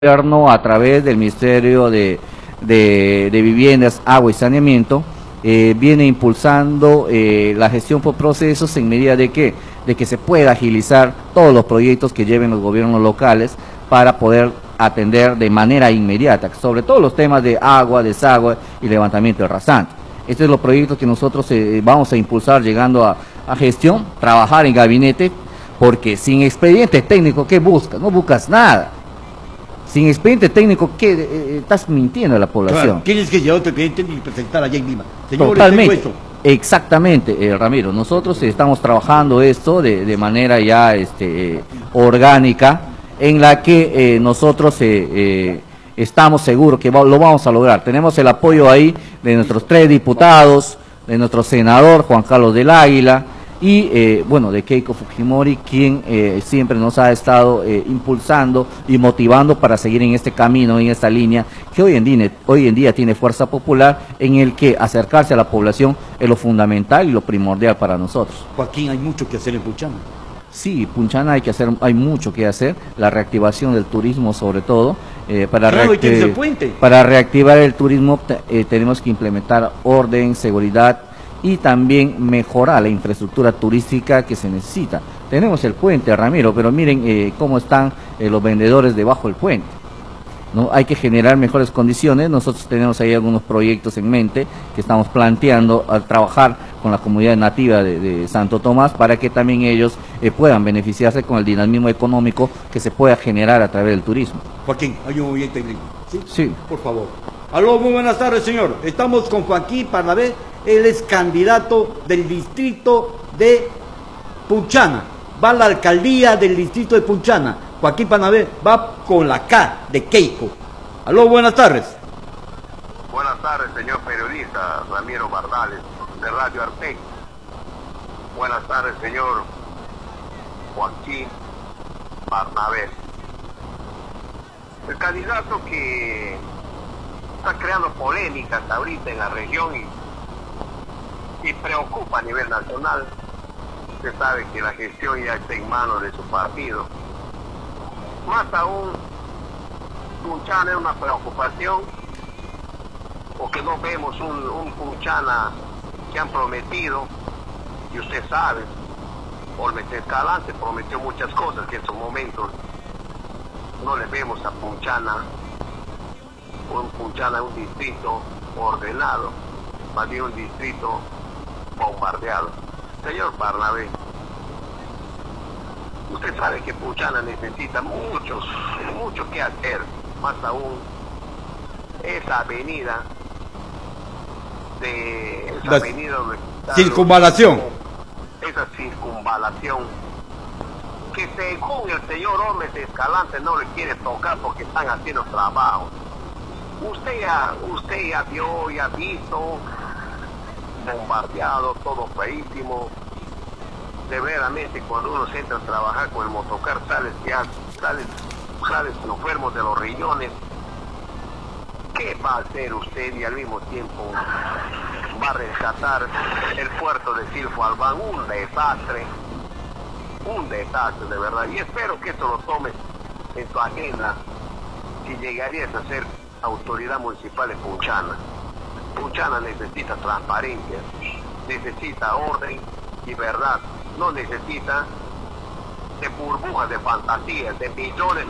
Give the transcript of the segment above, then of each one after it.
Gobierno a través del Ministerio de Viviendas, Agua y Saneamiento viene impulsando la gestión por procesos en medida de que se pueda agilizar todos los proyectos que lleven los gobiernos locales para poder atender de manera inmediata, sobre todo los temas de agua, desagüe y levantamiento de rasante. Estos son los proyectos que nosotros vamos a impulsar llegando a gestión, trabajar en gabinete, porque sin expediente técnico, ¿qué buscas? No buscas nada. Sin expediente técnico, ¿qué estás mintiendo a la población? Claro, tienes que llevar otro expediente y presentar allá en Lima. Señores, totalmente, exactamente, Ramiro. Nosotros estamos trabajando esto de manera ya orgánica, en la que nosotros estamos seguros que lo vamos a lograr. Tenemos el apoyo ahí de nuestros 3 diputados, de nuestro senador Juan Carlos del Águila, y bueno, de Keiko Fujimori, quien siempre nos ha estado impulsando y motivando para seguir en este camino, en esta línea, que hoy en día tiene fuerza popular, en el que acercarse a la población es lo fundamental y lo primordial para nosotros. Joaquín, hay mucho que hacer en Punchana. Sí, Punchana hay mucho que hacer, la reactivación del turismo sobre todo, para reactivar el turismo tenemos que implementar orden, seguridad, y también mejorar la infraestructura turística que se necesita. Tenemos el puente, Ramiro, pero miren cómo están los vendedores debajo del puente, ¿no? Hay que generar mejores condiciones. Nosotros tenemos ahí algunos proyectos en mente que estamos planteando al trabajar con la comunidad nativa de Santo Tomás para que también ellos puedan beneficiarse con el dinamismo económico que se pueda generar a través del turismo. Joaquín, hay un movimiento en Lima. ¿Sí? Sí. Por favor. Aló, muy buenas tardes, señor. Estamos con Joaquín Parnavé. Él es candidato del distrito de Punchana. Va a la alcaldía del distrito de Punchana. Joaquín Parnavé va con la K de Keiko. Aló, buenas tardes. Buenas tardes, señor periodista Ramiro Bardales, de Radio Artec. Buenas tardes, señor Joaquín Parnavé. El candidato que está creando polémicas ahorita en la región y preocupa a nivel nacional. Usted sabe que la gestión ya está en manos de su partido. Más aún, Punchana es una preocupación, porque no vemos un Punchana que han prometido, y usted sabe, Olmedo Escalante prometió muchas cosas que en estos momentos no le vemos a Punchana, un distrito ordenado, más bien un distrito bombardeado. Señor Parnavé, usted sabe que Punchana necesita mucho que hacer, más aún esa avenida donde está circunvalación. Esa circunvalación que según el señor Olmedo Escalante no le quiere tocar porque están haciendo trabajo. Usted ya vio y ha visto bombardeado, todo feísimo. De verdaderamente cuando uno se entra a trabajar con el motocar sales enfermos de los riñones. ¿Qué va a hacer usted y al mismo tiempo va a rescatar el puerto de Silfo Albán? Un desastre de verdad, y espero que esto lo tomes en tu agenda si llegarías a ser autoridad municipal de Punchana. Punchana necesita transparencia, necesita orden y verdad, no necesita de burbujas de fantasías, de millones,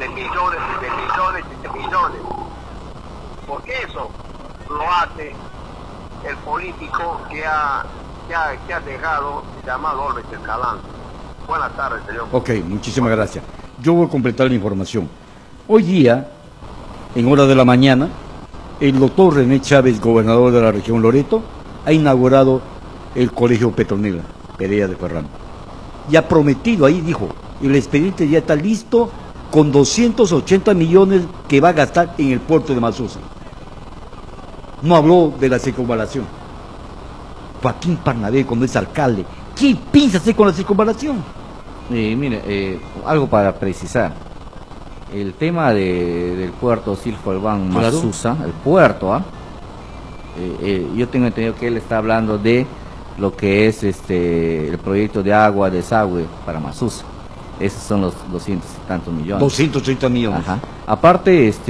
porque eso lo hace el político que ha dejado, llamado Olmedo Escalante. Buenas tardes, señor. Ok, muchísimas gracias. Yo voy a completar la información. Hoy día, en horas de la mañana, el doctor René Chávez, gobernador de la región Loreto, ha inaugurado el colegio Petronila Pereira de Ferrán. Y ha prometido, ahí dijo, el expediente ya está listo con 280 millones que va a gastar en el puerto de Masusa. No habló de la circunvalación. Joaquín Parnavé, cuando es alcalde, ¿qué piensa hacer con la circunvalación? Mire, algo para precisar. El tema del puerto Silfo Albán Masusa, el puerto, yo tengo entendido que él está hablando de lo que es el proyecto de agua, desagüe para Masusa. Esos son los 200 y tantos millones. 230 millones. Ajá. Aparte,